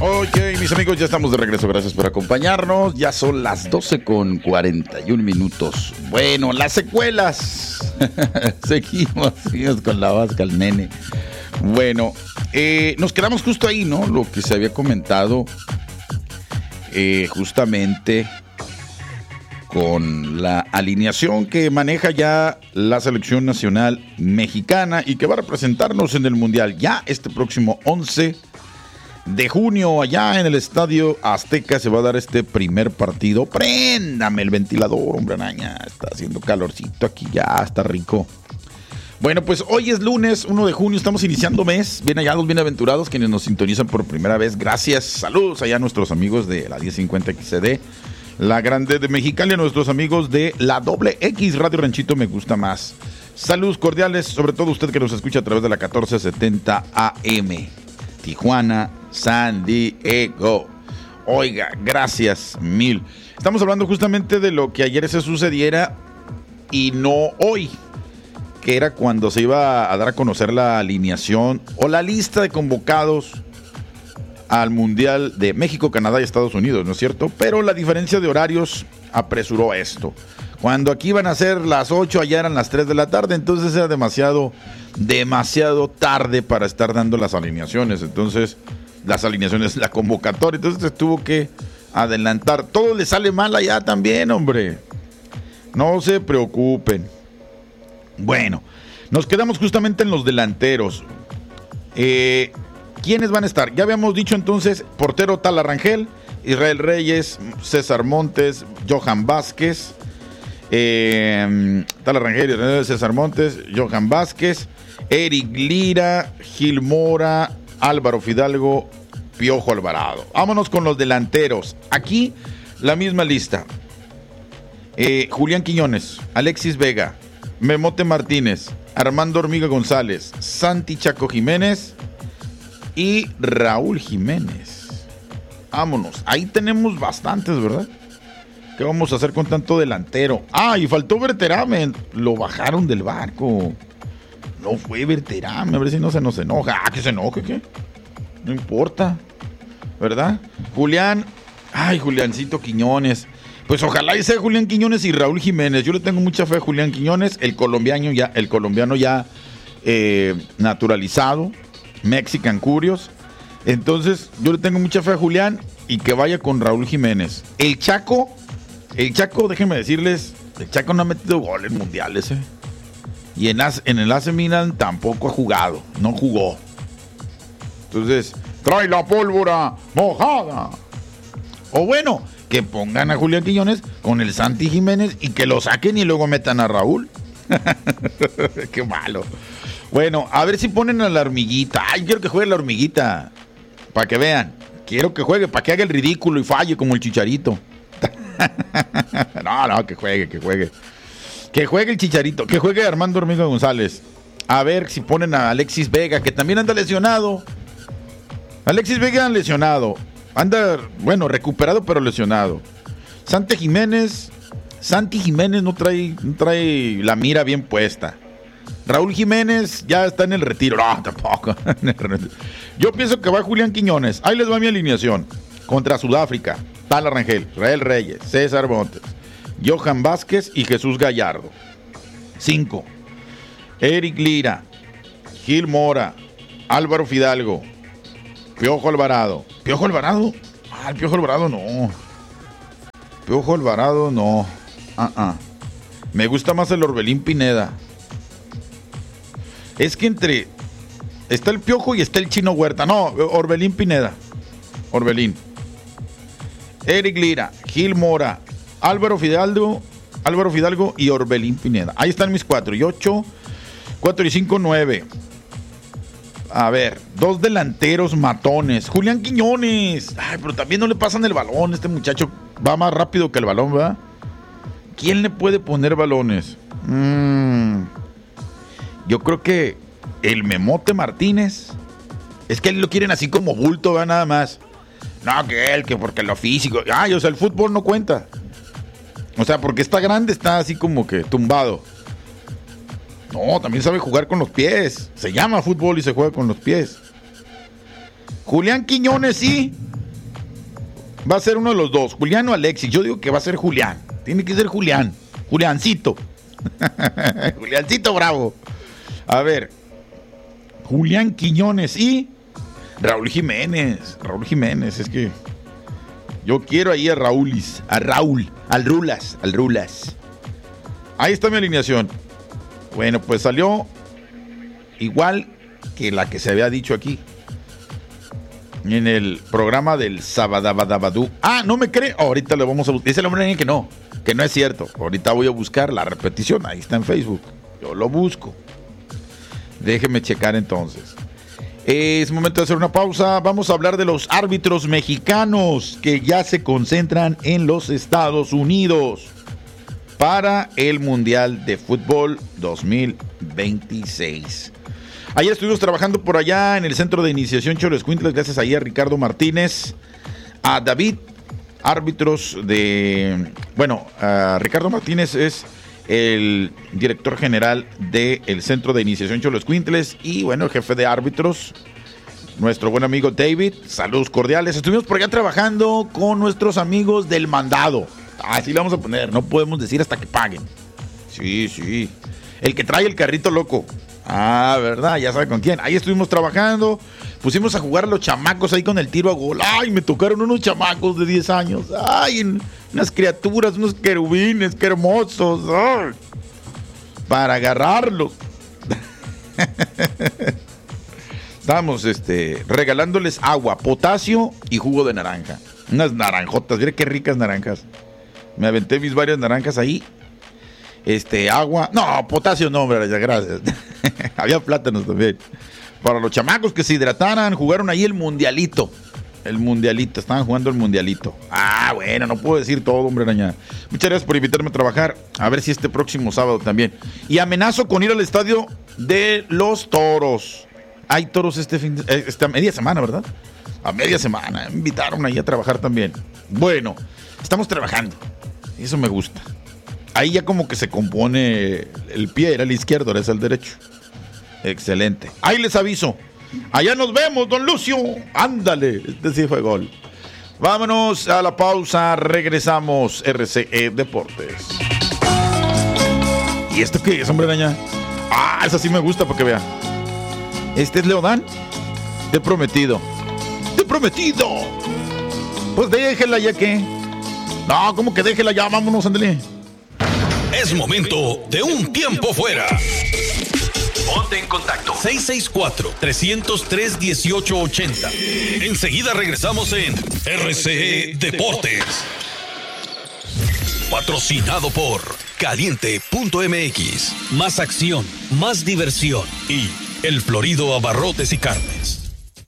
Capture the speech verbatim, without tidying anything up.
Ok, mis amigos, ya estamos de regreso. Gracias por acompañarnos. Ya son las doce con cuarenta y un minutos. Bueno, las secuelas. seguimos, seguimos con la vasca, el nene. Bueno, eh, nos quedamos justo ahí, ¿no? Lo que se había comentado eh, justamente con la alineación que maneja ya la selección nacional mexicana y que va a representarnos en el Mundial ya este próximo once de junio, allá en el Estadio Azteca se va a dar este primer partido. Préndame el ventilador, hombre araña. Está haciendo calorcito aquí ya, está rico. Bueno, pues hoy es lunes, uno de junio, estamos iniciando mes. Bien hallados, bienaventurados, quienes nos sintonizan por primera vez. Gracias, saludos allá a nuestros amigos de la diez cincuenta X C D, la Grande de Mexicali, a nuestros amigos de la Doble X, Radio Ranchito Me Gusta Más. Saludos cordiales, sobre todo usted que nos escucha a través de la catorce setenta A M. Tijuana, San Diego. Oiga, gracias mil. Estamos hablando justamente de lo que ayer se sucediera y no hoy, que era cuando se iba a dar a conocer la alineación o la lista de convocados al Mundial de México, Canadá y Estados Unidos, ¿no es cierto? Pero la diferencia de horarios apresuró esto. Cuando aquí iban a ser las ocho, allá eran las tres de la tarde, entonces era demasiado, demasiado tarde para estar dando las alineaciones. Entonces, las alineaciones, la convocatoria, entonces se tuvo que adelantar. Todo le sale mal allá también, hombre. No se preocupen. Bueno, nos quedamos justamente en los delanteros. Eh, ¿Quiénes van a estar? Ya habíamos dicho entonces, portero Tala Rangel, Israel Reyes, César Montes, Johan Vázquez. Eh, Tala Rangel, César Montes, Johan Vázquez, Eric Lira, Gil Mora, Álvaro Fidalgo, Piojo Alvarado. Vámonos con los delanteros. Aquí la misma lista. Eh, Julián Quiñones, Alexis Vega, Memote Martínez, Armando Hormiga González, Santi Chaco Jiménez y Raúl Jiménez. Vámonos. Ahí tenemos bastantes, ¿verdad? ¿Qué vamos a hacer con tanto delantero? Ah, y faltó Berterame. Lo bajaron del barco. No fue Berterame. A ver si no se nos enoja. Ah, que se enoje, ¿qué? No importa, ¿verdad? Julián. Ay, Juliancito Quiñones. Pues ojalá y sea Julián Quiñones y Raúl Jiménez. Yo le tengo mucha fe a Julián Quiñones. El colombiano ya, el colombiano ya eh, naturalizado. Mexican Curios. Entonces, yo le tengo mucha fe a Julián y que vaya con Raúl Jiménez. El Chaco, el Chaco, déjenme decirles, el Chaco no ha metido goles mundiales, ¿eh? Y en, en el A C Milan tampoco ha jugado, no jugó. Entonces, trae la pólvora mojada. O bueno, que pongan a Julián Quiñones con el Santi Jiménez y que lo saquen y luego metan a Raúl. Qué malo. Bueno, a ver si ponen a la hormiguita. Ay, quiero que juegue la hormiguita. Para que vean. Quiero que juegue, para que haga el ridículo y falle como el Chicharito. No, no, que juegue, que juegue. Que juegue el Chicharito, que juegue Armando Hormiga González. A ver si ponen a Alexis Vega, que también anda lesionado. Alexis Vega lesionado. Anda, bueno, recuperado pero lesionado. Santi Jiménez. Santi Jiménez no trae, no trae la mira bien puesta. Raúl Jiménez ya está en el retiro. No, tampoco. Yo pienso que va Julián Quiñones. Ahí les va mi alineación. Contra Sudáfrica, Tala Rangel, Israel Reyes, César Montes, Johan Vázquez y Jesús Gallardo. cinco. Eric Lira, Gil Mora, Álvaro Fidalgo, Piojo Alvarado. ¿Piojo Alvarado? Ah, el Piojo Alvarado no. Piojo Alvarado no. Ah, ah. Me gusta más el Orbelín Pineda. Es que entre... Está el Piojo y está el Chino Huerta. No, Orbelín Pineda. Orbelín. Eric Lira, Gil Mora, Álvaro Fidalgo, Álvaro Fidalgo y Orbelín Pineda. Ahí están mis cuatro. Y ocho, cuatro y cinco, nueve. A ver, dos delanteros matones. Julián Quiñones. Ay, pero también no le pasan el balón. Este muchacho va más rápido que el balón, ¿verdad? ¿Quién le puede poner balones? Mmm... Yo creo que el Memote Martínez. Es que él lo quieren así como bulto, ¿verdad? Nada más. No, que él, que porque lo físico. Ay, o sea, el fútbol no cuenta. O sea, porque está grande, está así como que tumbado. No, también sabe jugar con los pies. Se llama fútbol y se juega con los pies. Julián Quiñones, sí. Va a ser uno de los dos, Julián o Alexis. Yo digo que va a ser Julián. Tiene que ser Julián. Juliancito. Juliancito Bravo. A ver. Julián Quiñones y Raúl Jiménez. Raúl Jiménez, es que yo quiero ahí a Raúlis. A Raúl. Al Rulas. Al Rulas. Ahí está mi alineación. Bueno, pues salió igual que la que se había dicho aquí en el programa del Sabadabadabadú. Ah, ¿no me cree? Ahorita le vamos a buscar. Dice el hombre que no, que no es cierto. Ahorita voy a buscar la repetición. Ahí está en Facebook. Yo lo busco. Déjeme checar entonces. Es momento de hacer una pausa. Vamos a hablar de los árbitros mexicanos que ya se concentran en los Estados Unidos para el Mundial de Fútbol dos mil veintiséis. Ayer estuvimos trabajando por allá en el Centro de Iniciación Xoloescuintla, gracias ahí a Ricardo Martínez, a David, árbitros de... Bueno, uh, Ricardo Martínez es el director general del Centro de Iniciación Xoloescuintles y, bueno, el jefe de árbitros, nuestro buen amigo David. Saludos cordiales. Estuvimos por allá trabajando con nuestros amigos del mandado. Así le vamos a poner, no podemos decir hasta que paguen. Sí, sí. El que trae el carrito loco. Ah, ¿verdad? Ya sabe con quién. Ahí estuvimos trabajando. Pusimos a jugar a los chamacos ahí con el tiro a gol. Ay, me tocaron unos chamacos de diez años. Ay, unas criaturas, unos querubines, qué hermosos. Ay, para agarrarlos. Estábamos este, regalándoles agua, potasio y jugo de naranja. Unas naranjotas, mira qué ricas naranjas. Me aventé mis varias naranjas ahí. Este, agua. No, potasio no, hombre, gracias. Había plátanos también. Para los chamacos que se hidrataran, jugaron ahí el mundialito. El mundialito, estaban jugando el mundialito. Ah, bueno, no puedo decir todo, hombre araña. Muchas gracias por invitarme a trabajar. A ver si este próximo sábado también. Y amenazo con ir al estadio de los toros. Hay toros este fin de, esta media semana, ¿verdad? A media semana. Me invitaron ahí a trabajar también. Bueno, estamos trabajando. Eso me gusta. Ahí ya como que se compone el pie, era el izquierdo, ahora es el derecho. Excelente. Ahí les aviso. Allá nos vemos, don Lucio. Ándale, este sí fue gol. Vámonos a la pausa, regresamos. R C E Deportes. ¿Y esto qué es, hombre araña? Ah, esa sí me gusta para que vea. Este es Leodán. Te he prometido. Te he prometido. Pues déjela ya que. No, ¿cómo que déjela ya? Vámonos, ándale. Es momento de un tiempo fuera. Ponte en contacto. seis seis cuatro, tres cero tres, uno ocho ocho cero. Enseguida regresamos en R C E Deportes. Patrocinado por Caliente punto M X. Más acción, más diversión y El Florido Abarrotes y Carnes.